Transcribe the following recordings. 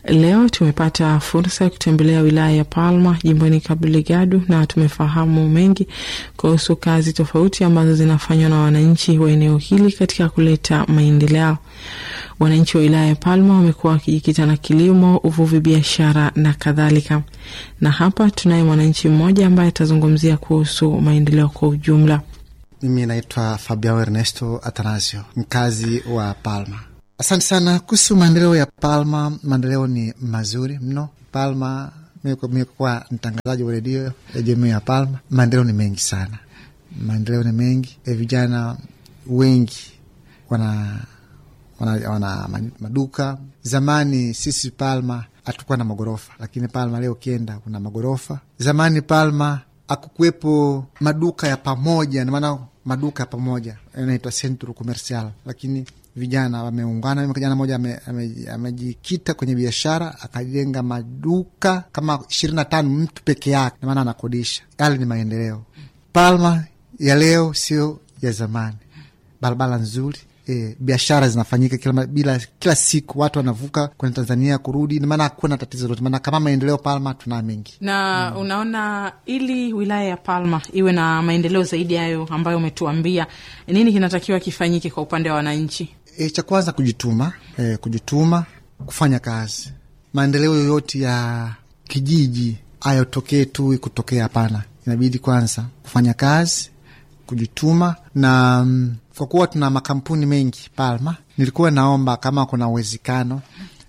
Leo tumepata fursa ya kutembelea wilaya ya Palma, jimboni Cabo Delgado, na tumefahamu mengi kuhusu kazi tofauti ambazo zinafanywa na wananchi wa eneo hili katika kuleta maendeleo. Wananchi wa wilaya ya Palma wamekuwa wakijikita na kilimo, uvuvi, biashara na kadhalika. Na hapa tunaye mwananchi mmoja ambaye atazungumzia kuhusu maendeleo kwa ujumla. Mimi naitwa Fabiano Ernesto Atanasio, mkazi wa Palma. Asante sana. Kuhusu maendeleo ya Palma, maendeleo ni mazuri mno. Palma, mimi kwa mtangazaji wa redio ya jamii ya Palma, maendeleo ni mengi sana. Maendeleo ni mengi. Vijana wengi wana maduka. Zamani sisi Palma hatukuwa na magorofa, lakini Palma leo kienda kuna magorofa. Zamani Palma hakukuwepo maduka ya pamoja, na maana maduka ya pamoja yanaitwa centro comercial, lakini vijana wameungana. Kijana mmoja amejikita kwenye biashara, akajenga maduka kama 25 mtu peke yake, na maana anakodisha. Yale ni maendeleo. Palma ya leo sio ya zamani. Barabara nzuri, biashara zinafanyika kila siku, watu wanavuka kwenye Tanzania kurudi, na maana hakuna tatizo lolote. Maana kama maendeleo Palma tuna mengi. Na unaona, ili wilaya ya Palma iwe na maendeleo zaidi hayo ambayo umetuambia, nini kinatakiwa kifanyike kwa upande wa wananchi? Cha kwanza kujituma, kufanya kazi. Maendeleo yoyote ya kijiji hayotokee tu kutokea, hapana. Inabidi kwanza kufanya kazi, kujituma, na kwa kuwa tuna makampuni mengi Palma, nilikuwa naomba kama kuna uwezekano,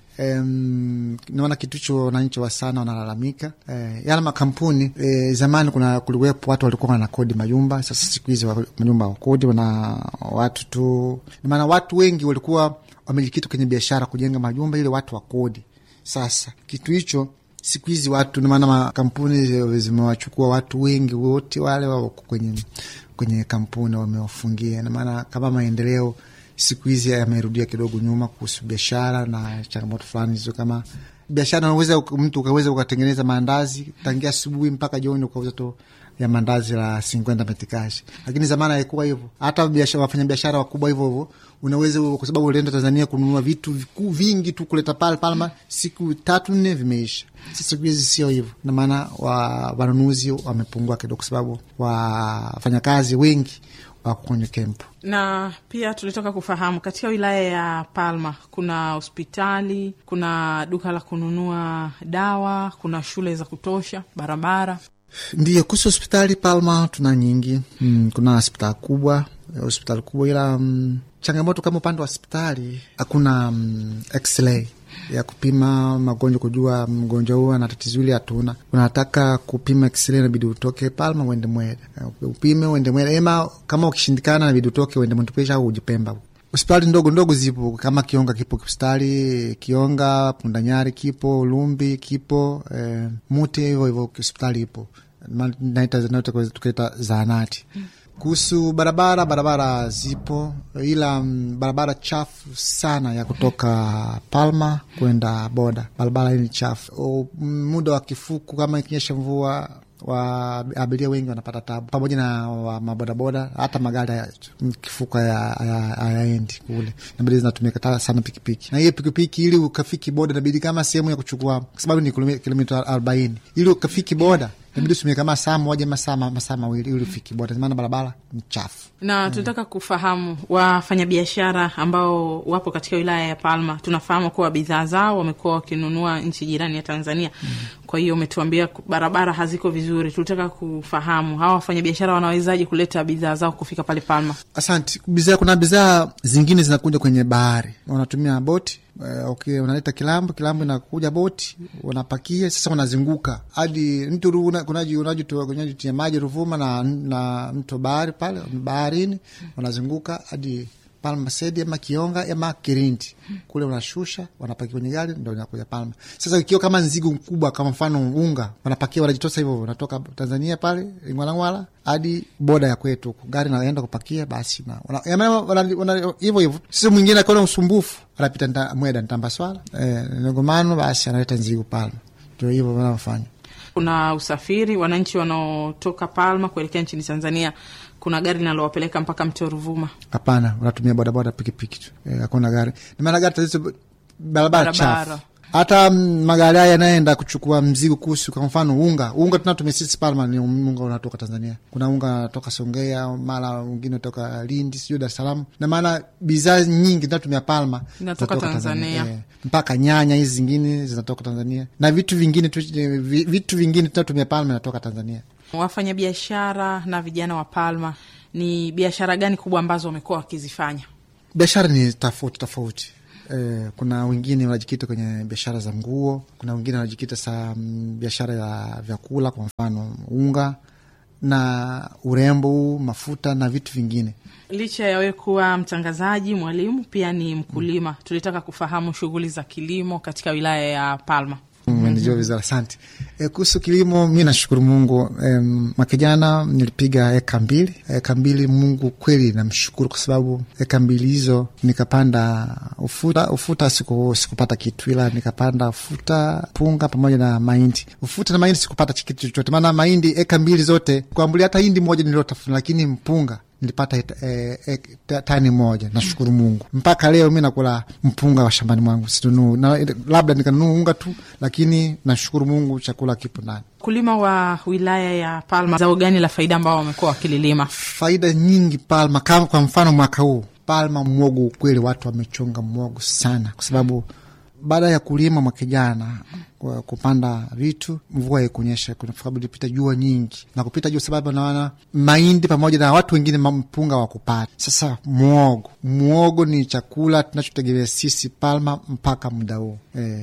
naona kitu cho wananchi wa sana wanalalamika, yale makampuni, zamani kuliwepo watu walikuwa wanakodi majumba. Sasa siku hizi majumba wakodi wana watu tu, maana watu wengi walikuwa wamejikita kwenye biashara kujenga majumba ili watu wakodi. Sasa kitu hicho siku hizi watu, maana makampuni zimewachukua watu wengi, wote wale wako kwenye kampuni wamewafungia. Na maana kama maendeleo siku hizi yamerudia kidogo nyuma kuhusu biashara na changamoto fulani hizo. Kama biashara mtu ukaweza ukatengeneza maandazi tangia asubuhi mpaka jioni, ukauza tu ya mandazi la 50 metikashi. Lakini zamani haikuwa hivyo. Hata wafanya biashara wakubwa hivyo unaweza, kwa sababu ulienda Tanzania kununua vitu vingi tu kuleta Palma, siku 3-4 vimeisha. Siku hizi sio hivyo. Na maana wanunuzi wamepungua kidogo, kwa sababu wafanya kazi wengi wako kwenye kempu. Na pia tulitoka kufahamu katika wilaya ya Palma kuna hospitali, kuna duka la kununua dawa, kuna shule za kutosha, barabara. Ndiyo, kuhusu hospitali Palma tuna nyingi. Kuna hospitali kubwa, ila changamoto kama upande wa hospitali hakuna x-ray ya kupima magonjwa, kujua mgonjwa huo ana tatizo hili hatuna. Unataka kupima x-ray inabidi utoke Palma uende Mweda. Upime uende Mweda. Ema kama ukishindikana inabidi utoke uende Montepesha au Ujipemba. Hospitali ndogo zipo, kama Kionga kipo hospitali Kionga, Pundanyari kipo, Lumbi kipo, Mute hivyo hospitali ipo. Naita tukaita zahanati. Kuhusu barabara zipo, ila barabara chafu sana ya kutoka Palma kwenda boda. Barabara hii ni chafu. Muda wa kifuku kama ikinyesha mvua, wa abiria wengi wanapata tabu, pamoja na mabodaboda. Hata magari kifuka hayaendi kule, inabidi zinatumika sana pikipiki. Na hiyo pikipiki ili ukafiki boda inabidi kama sehemu ya kuchukua, kwa sababu ni kilomita 40, ili ukafiki boda inabidi utumie kama saa moja masaa mawili ili ufiki boda, maana barabara ni chafu. Na tunataka kufahamu wafanyabiashara ambao wapo katika wilaya ya Palma. Tunafahamu kuwa bidhaa zao wamekuwa wakinunua nchi jirani ya Tanzania. Kwa hiyo umetuambia barabara haziko vizuri. Tunataka kufahamu hawa wafanyabiashara wanawezaje kuleta bidhaa zao kufika pale Palma? Asante. Kuna bidhaa zingine zinakuja kwenye bahari, wanatumia boti. Unaleta kilambo inakuja boti, wanapakia. Sasa wanazunguka hadi mtu unajitia maji Ruvuma na mto bahari pale baharini, wanazunguka hadi Palma Sedi ama Kionga ama Kirindi. Kule unashusha, wanapakia kwenye gari, ndio inakuja Palma. Sasa ikiwa kama nzigo mkubwa, kama mfano unga, wanapakia, wanajitosa hivyo, wanatoka Tanzania pale Ngwalangwala hadi boda ya kwetu, gari naenda kupakia, basi hivyo. Sisi mwingine akaona usumbufu, anapita Mweda Ntambaswala, Ngomano, basi analeta nzigo Palma. Ndio hivyo wanafanya. Kuna usafiri, wananchi wanaotoka Palma kuelekea nchini Tanzania, kuna gari linalowapeleka mpaka mto Ruvuma? Hapana, wanatumia bodaboda, pikipiki tu. Hakuna gari. Ni maana gari tatizo barabara chafu. Hata magari haya yanaenda kuchukua mzigo kuhusu, kwa mfano unga tunatumia sisi Palma ni unga unatoka Tanzania. Kuna unga unatoka Songea, mara mwingine kutoka Lindi, sio Dar es Salaam. Na maana bidhaa nyingi tunatumia Palma inatoka Tanzania. Mpaka nyanya hizi zingine zinatoka Tanzania. Na vitu vingine tunatumia Palma inatoka Tanzania. Wafanya biashara na vijana wa Palma, ni biashara gani kubwa ambazo wamekuwa wakizifanya? Biashara ni tofauti. Kuna wengine wanajikita kwenye biashara za nguo, kuna wengine wanajikita biashara ya vyakula, kwa mfano unga na urembo, mafuta na vitu vingine. Licha ya wewe kuwa mtangazaji, mwalimu, pia ni mkulima. Tulitaka kufahamu shughuli za kilimo katika wilaya ya Palma. Ndio vizuri, asante. Kuhusu kilimo, mimi nashukuru Mungu. Mwaka jana nilipiga eka mbili. Mungu kweli namshukuru, kwa sababu eka mbili hizo nikapanda ufuta sikupata kitu, ila nikapanda ufuta, punga pamoja na mahindi. Ufuta na mahindi sikupata kitu chochote, maana mahindi eka mbili zote kuambulia, hata hindi moja nilotafuna, lakini mpunga nilipata tani moja. Nashukuru Mungu. Mpaka leo mimi nakula mpunga wa shambani mwangu, situnuu. Labda nikanunua unga tu, lakini nashukuru Mungu chakula kipo ndani. Kulima wa wilaya ya Palma, zao gani la faida ambao wamekuwa wakililima? Faida nyingi Palma. Kama kwa mfano mwaka huu Palma, mwogo, kweli watu wamechonga mwogo sana, kwa sababu baada ya kulima mwaka jana kupanda vitu, mvua haikunyesha, kwa sababu ilipita jua nyingi, na kupita jua sababu naona mahindi pamoja na watu wengine mpunga wa kupata. Sasa muogo ni chakula tunachotegemea sisi Palma mpaka muda huu.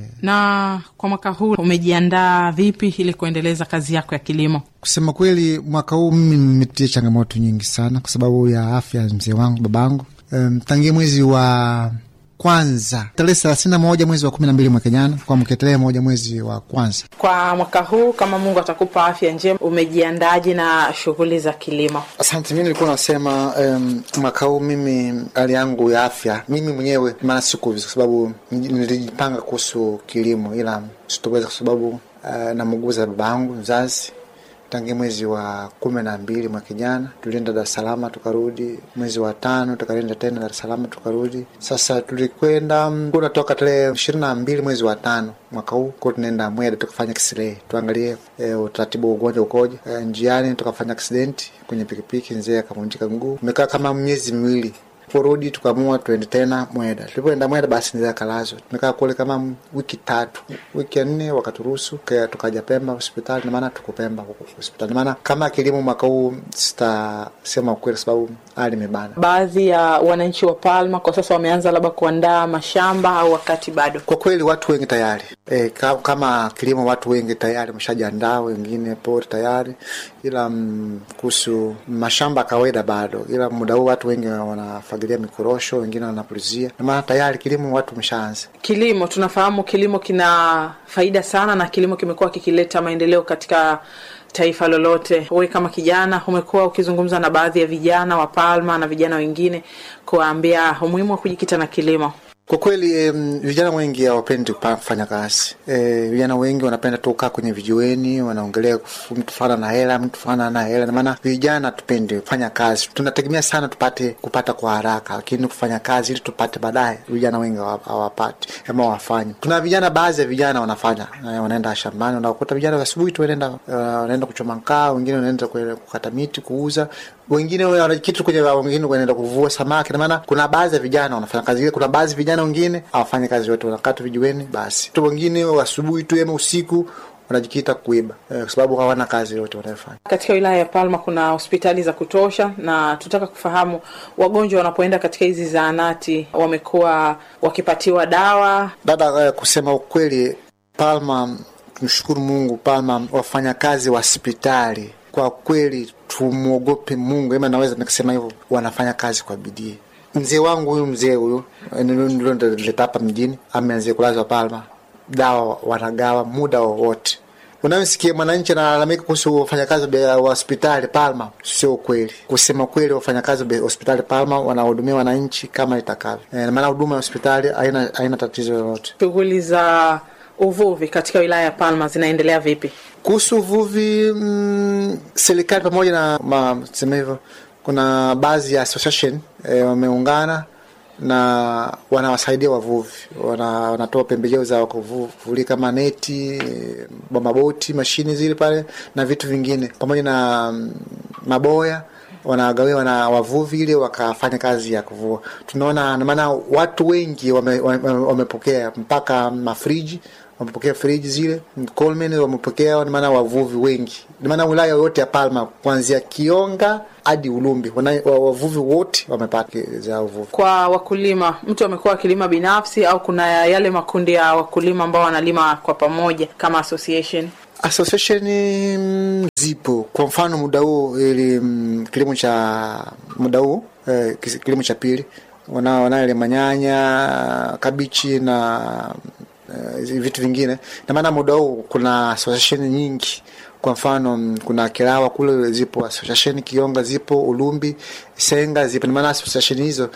Na kwa mwaka huu umejiandaa vipi ili kuendeleza kazi yako ya kilimo? Kusema kweli, mwaka huu mimi nimepitia changamoto nyingi sana kwa sababu ya afya ya mzee wangu, babangu. Tangia mwezi wa kwanza tarehe 31 mwezi wa 12 mwaka jana, kwa mketele moja mwezi wa kwanza. Kwa mwaka huu, kama Mungu atakupa afya njema, umejiandaje na shughuli za kilimo? Asante. Mimi nilikuwa nasema mwaka huu mimi hali yangu ya afya mimi mwenyewe maana siku, kwa sababu nilijipanga kuhusu kilimo, ila sitoweza kwa sababu namuguza babangu mzazi. Tangia mwezi wa 12 mwaka jana tulienda Dar es Salaam tukarudi. Mwezi wa 5 tukaenda tena Dar es Salaam tukarudi. Sasa tulikwenda tunatoka tarehe 22 mwezi wa 5 mwaka huu, kwa tunaenda Mweda tukafanya X-ray tuangalie utaratibu wa ugonjwa ukoje. Njiani tukafanya accident kwenye pikipiki, mzee akavunjika mguu. Tumekaa kama miezi miwili. Kurudi tukaamua tuende tena Mweda. Tulipoenda Mweda basi ndio kalazwa. Tumekaa kule kama wiki 3. Wiki 4 wakaturuhusu tukaja Pemba hospitali, na maana tuko Pemba huko hospitali. Maana kama kilimo mwaka huu sitasema ukweli sababu hali imebana. Baadhi ya wananchi wa Palma kwa sasa wameanza labda kuandaa mashamba, au wakati bado? Kwa kweli watu wengi tayari. Kama kilimo watu wengi tayari wameshajiandaa, wengine pori tayari, ila kuhusu mashamba kawaida bado. Ila muda huu watu wengi wanafagilia mikorosho, wengine wanapulizia. Na maana tayari kilimo watu wameshaanza. Kilimo tunafahamu kilimo kina faida sana, na kilimo kimekuwa kikileta maendeleo katika taifa lolote. Wewe kama kijana umekuwa ukizungumza na baadhi ya vijana wa Palma na vijana wengine kuambia umuhimu wa kujikita na kilimo. Kwa kweli vijana wengi hawapendi kufanya kazi. Vijana wengi wanapenda tu kukaa kwenye vijiweni, wanaongelea mtu fulani na hela, mtu fulani na hela. Na maana vijana tupendi kufanya kazi. Tunategemea sana kupata kwa haraka, lakini kufanya kazi ili tupate baadaye, vijana wengi hawapati kama wafanye. Tuna vijana, baadhi ya vijana wanafanya, wanaenda shambani, unakuta vijana asubuhi tu wanaenda kuchoma mkaa, wengine wanaenda kukata miti kuuza, wengine wanakitu kwenye, wengine wanaenda kuvua samaki. Na maana kuna baadhi ya vijana wanafanya kazi ile, kuna baadhi ya vijana wengine hawafanya kazi yote, wanakata vijiweni basi. Tu wengine asubuhi tu ama usiku wanajikita kuiba kwa sababu hawana kazi yote wanayofanya. Katika wilaya ya Palma kuna hospitali za kutosha, na tutaka kufahamu wagonjwa wanapoenda katika hizi zahanati wamekuwa wakipatiwa dawa? Dada, kusema ukweli Palma, tunashukuru Mungu, Palma wafanya kazi wa hospitali kwa kweli tumuogope Mungu, ama naweza nikasema hivyo, wanafanya kazi kwa bidii. Mzee wangu mzee huyu ndio nileta hapa mjini, ameanza kulazwa Palma, dawa wanagawa muda wote. Unamsikia mwananchi analalamika kuhusu wafanyakazi wa hospitali Palma, sio kweli. Kusema kweli, wafanyakazi wa hospitali Palma wanahudumia wananchi kama itakavyo. Maana huduma ya hospitali haina tatizo lolote. Shughuli za uvuvi katika wilaya ya Palma zinaendelea vipi? Kuhusu uvuvi, serikali pamoja na sema hivyo, kuna baadhi ya association wameungana na wanawasaidia wavuvi, wanatoa pembejeo za kuvulia kama neti, maboti, mashini zile pale na vitu vingine pamoja na maboya, wanagawiwa na wavuvi ile wakafanya kazi ya kuvua. Tunaona maana watu wengi wamepokea mpaka mafriji, wamepokea friji zile, Coleman wamepokea, maana wavuvi wengi. Maana wilaya yote ya Palma kuanzia Kionga hadi Ulumbi wavuvi wote wamepata za uvuvi. Kwa wakulima, mtu amekuwa akilima binafsi au kuna yale makundi ya wakulima ambao wanalima kwa pamoja kama association? Association zipo. Kwa mfano muda huu ili kilimo cha muda huu kilimo cha pili wana ile manyanya, kabichi na vitu vingine. Na maana muda huu kuna association nyingi. Kwa mfano kuna Kirawa kule zipo association, Kionga zipo, Ulumbi, Senga zipo. Na maana association hizo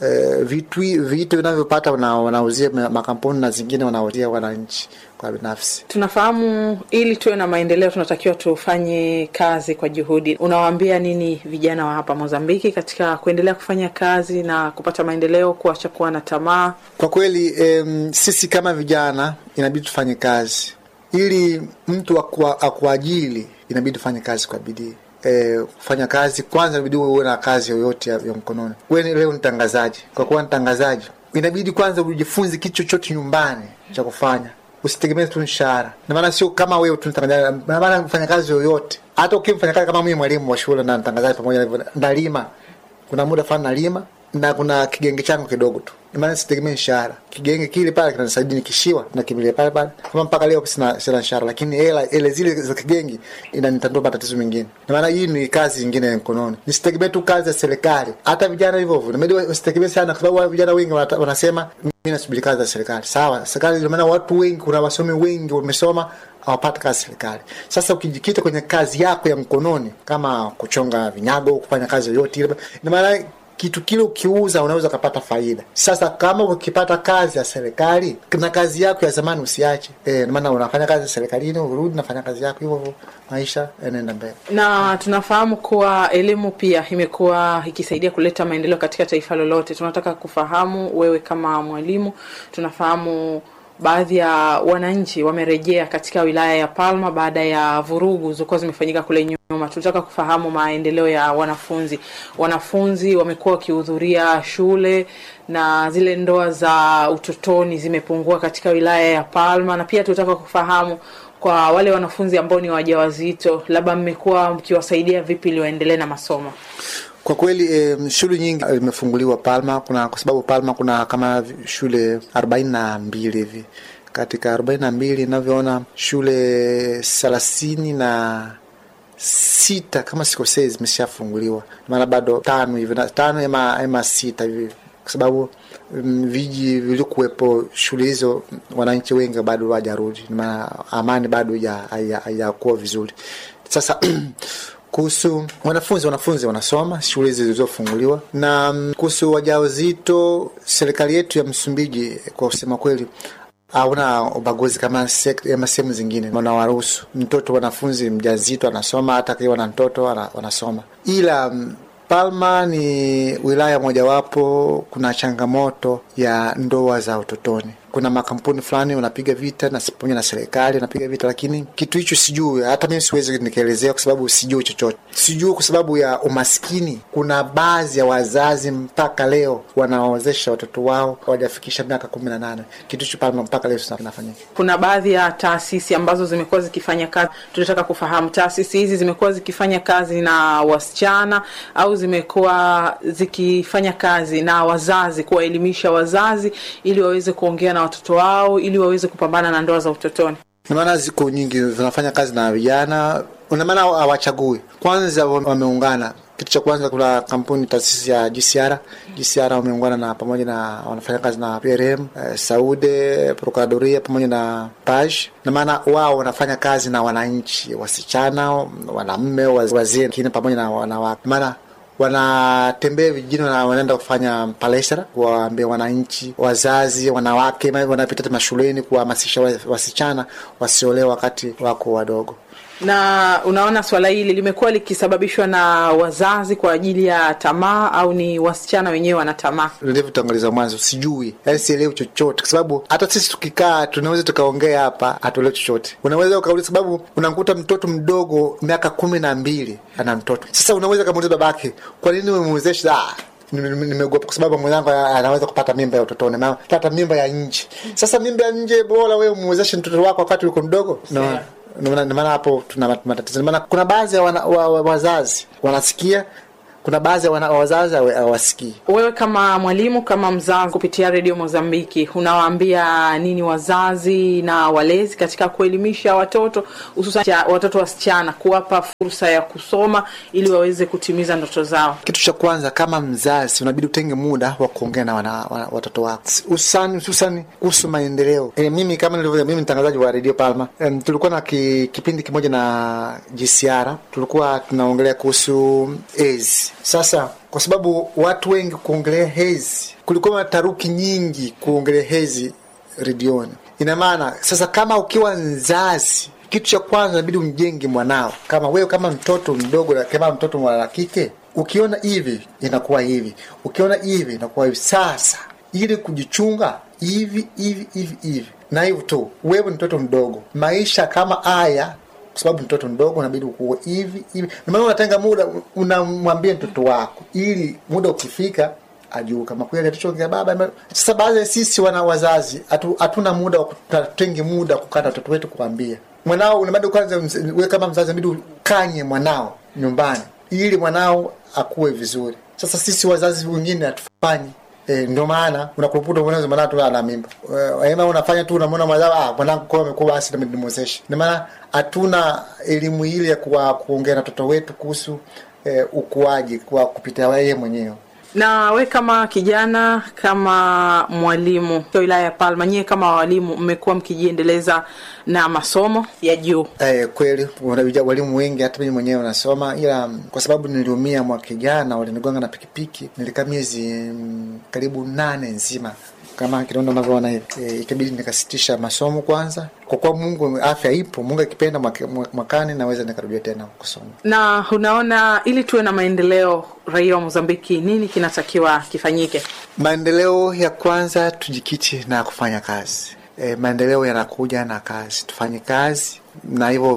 vitu vinavyopata wanauzia makampuni na zingine wanauzia wananchi kwa binafsi. Tunafahamu ili tuwe na maendeleo tunatakiwa tufanye kazi kwa juhudi. Unawaambia nini vijana wa hapa Mozambiki katika kuendelea kufanya kazi na kupata maendeleo, kuacha kuwa na tamaa? Kwa kweli sisi kama vijana inabidi tufanye kazi. Ili mtu akuajili inabidi tufanye kazi kwa bidii. Kufanya kazi kwanza, inabidi uwe na kazi yoyote ya mkononi. Wewe leo mtangazaji, kwa kuwa mtangazaji inabidi kwanza ujifunze kitu chochote nyumbani cha kufanya. Usitegemee tu mshahara. Na maana sio kama wewe tu mtangazaji, na maana kufanya kazi yoyote. Hata ukimfanya kazi kama mimi mwalimu wa shule na mtangazaji pamoja na nalima. Kuna muda fulani nalima na kuna kigenge changu kidogo tu. Maana sitegemee mshahara. Kigenge kile pale kinanisaidia nikishiwa na kimbilia pale. Kama mpaka leo sina mshahara, lakini ile zile za kigenge inanitandua matatizo mengine. Na maana hii ni kazi nyingine ya mkononi. Nisitegemee tu kazi ya serikali. Hata vijana hivyo hivyo. Inabidi usitegemee sana, kwa sababu vijana wengi wanasema mimi nasubiri kazi za serikali. Sawa, serikali ndio maana watu wengi, kuna wasomi wengi wamesoma hawapati kazi serikali. Sasa ukijikita kwenye kazi yako ya mkononi kama kuchonga vinyago, kufanya kazi yoyote ile, ina maana kitu kile ukiuza unaweza kupata faida. Sasa kama ukipata kazi ya serikali na kazi yako ya zamani usiache. Maana unafanya kazi ya serikalini, urudi nafanya kazi yako hivyo, maisha yanaenda mbele. Na tunafahamu kuwa elimu pia imekuwa ikisaidia kuleta maendeleo katika taifa lolote. Tunataka kufahamu, wewe kama mwalimu, tunafahamu baadhi ya wananchi wamerejea katika wilaya ya Palma baada ya vurugu zilizokuwa zimefanyika kule nyuma. Tunataka kufahamu maendeleo ya wanafunzi. Wanafunzi wamekuwa wakihudhuria shule na zile ndoa za utotoni zimepungua katika wilaya ya Palma, na pia tunataka kufahamu kwa wale wanafunzi ambao ni wajawazito, labda mmekuwa mkiwasaidia vipi ili waendelee na masomo? Kwa kweli shule nyingi zimefunguliwa Palma, kwa sababu Palma kuna kama shule 42 hivi. Katika 42 ninavyoona shule 36 kama sikosei zimeshafunguliwa. Maana bado 5 hivi, 5 ama 6 hivi. Kwa sababu viji vilikuwepo shule hizo wananchi wengi bado hawajarudi. Maana amani bado haijakuwa vizuri. Sasa kuhusu wanafunzi wanasoma shule zilizofunguliwa. Na kuhusu wajawazito, serikali yetu ya Msumbiji kwa kusema kweli hauna ubaguzi kama sehemu zingine. Wanawaruhusu mtoto, wanafunzi mjazito anasoma, hata kiwa na mtoto wanasoma. Ila Palma ni wilaya mojawapo kuna changamoto ya ndoa za utotoni. Kuna makampuni fulani unapiga vita na siponya na serikali unapiga vita, lakini kitu hicho sijui, hata mimi siwezi nikaelezea kwa sababu sijui chochote. Sijui kwa sababu ya umaskini. Kuna baadhi ya wazazi mpaka leo wanaozesha watoto wao hawajafikisha miaka 18. Kitu hicho Palma mpaka leo kinafanyika. Kuna baadhi ya taasisi ambazo zimekuwa zikifanya kazi. Tunataka kufahamu taasisi hizi zimekuwa zikifanya kazi na wasichana au zimekuwa zikifanya kazi na wazazi, kuwaelimisha wazazi ili waweze kuongea na watoto wao ili waweze kupambana na ndoa za utotoni? Maana ziko nyingi zinafanya kazi na vijana. Una maana hawachagui. Kwanza wameungana. Kitu cha kwanza kuna kampuni taasisi ya GCR wameungana na pamoja na wanafanya kazi na PRM, Saude, Procuradoria pamoja na Paj. Na maana wao wanafanya kazi na wananchi, wasichana, wanaume, wazee, kina pamoja na wanawake. Maana wanatembea vijijini na wanaenda kufanya palestra kuwaambia wananchi, wazazi, wanawake, wanapita mashuleni kuhamasisha wasichana wasiolewe wakati wako wadogo. Na unaona swala hili limekuwa likisababishwa na wazazi kwa ajili ya tamaa au ni wasichana wenyewe wana tamaa? Nilivyotanguliza mwanzo, sijui, sielewi chochote, kwa sababu hata sisi tukikaa tunaweza tukaongea hapa hatuelewi chochote. Unaweza ukauliza, sababu unakuta mtoto mdogo miaka 12 ana mtoto. Sasa unaweza kumuuliza babake, kwa nini umemwezesha? Nimeogopa kwa sababu mwanangu anaweza kupata mimba ya utotoni, na pata mimba ya nje. Sasa mimba ya nje, bora wewe umwezeshe mtoto wako wakati yuko mdogo. No. Maana hapo tuna matatizo. Maana kuna baadhi ya wazazi wanasikia, kuna baadhi ya wazazi hawasikii. Wewe kama mwalimu, kama mzazi, kupitia Radio Mozambiki, unawaambia nini wazazi na walezi katika kuelimisha watoto, hususan watoto wasichana, kuwapa fursa ya kusoma ili waweze kutimiza ndoto zao? Kitu cha kwanza, kama mzazi unabidi utenge muda wa kuongea na watoto wako, hususan kuhusu maendeleo. Mimi kama nilivyo, mimi mtangazaji wa Radio Palma, tulikuwa na kipindi kimoja na GCR, tulikuwa tunaongelea kuhusu AIDS. Sasa kwa sababu watu wengi kuongelea hezi, kulikuwa na taruki nyingi kuongelea hezi redioni. Ina maana sasa kama ukiwa mzazi, kitu cha kwanza inabidi umjenge mwanao. Kama wewe kama mtoto mdogo, kama mtoto wa kike, ukiona hivi inakuwa hivi, ukiona hivi inakuwa hivi. Sasa ili kujichunga hivi na hivyo tu, wewe ni mtoto mdogo, maisha kama haya, kwa sababu mtoto mdogo unabidi ukuwe hivi. Na maana unatenga muda, unamwambia mtoto wako ili muda ukifika ajue kama kweli atachoka baba. Sasa baadhi sisi wana wazazi hatuna muda wa kutenge muda kukata watoto wetu kuambia. Mwanao unabidi kwanza, wewe kama mzazi unabidi ukanye mwanao nyumbani ili mwanao akue vizuri. Sasa sisi wazazi wengine hatufanyi. Ndio maana unakuputa mwanao maana tu ana mimba. Unafanya tu unamwona mwanangu kwa amekuwa basi na nimemwezesha. Ndio maana hatuna elimu ile ya kuongea na watoto wetu kuhusu ukuaji kwa kupitia yeye mwenyewe. Na we kama kijana, kama mwalimu kwa wilaya ya Palma, nyie kama walimu mmekuwa mkijiendeleza na masomo ya juu? Kweli walimu wengi, hata mimi mwenyewe nasoma, ila kwa sababu niliumia mwaka jana, walinigonga na pikipiki, nilikaa miezi karibu 8 nzima kama kidonda unavyoona hivi. Ikabidi nikasitisha masomo kwanza. Kwa kuwa Mungu afya ipo, Mungu akipenda mwakani naweza nikarudia tena kusoma. Na unaona, ili tuwe na maendeleo raia wa Mozambiki, nini kinatakiwa kifanyike? Maendeleo ya kwanza, tujikite na kufanya kazi. Maendeleo yanakuja na kazi. Tufanye kazi na hivyo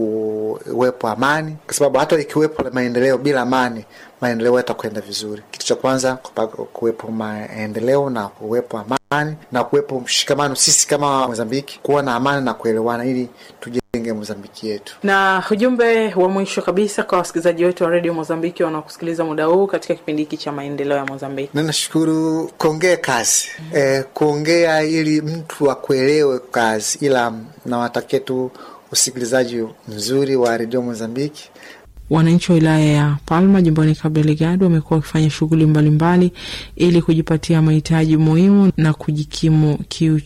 kuwepo amani, kwa sababu hata ikiwepo maendeleo bila amani, maendeleo yatakwenda vizuri. Kitu cha kwanza kuwepo maendeleo na kuwepo amani na kuwepo mshikamano, sisi kama Mozambiki kuwa na amani na kuelewana ili tujenge Mozambiki yetu. Na ujumbe wa mwisho kabisa kwa wasikilizaji wetu wa Radio Mozambiki wanaokusikiliza muda huu katika kipindi hiki cha maendeleo ya Mozambiki? Ninashukuru. Kuongea kazi, kuongea ili mtu akuelewe kazi, ila nawatakia tu usikilizaji mzuri wa Radio Mozambiki. Wananchi wa wilaya ya Palma jimboni Cabo Delgado wamekuwa wakifanya shughuli mbalimbali ili kujipatia mahitaji muhimu na kujikimu kiuchumi.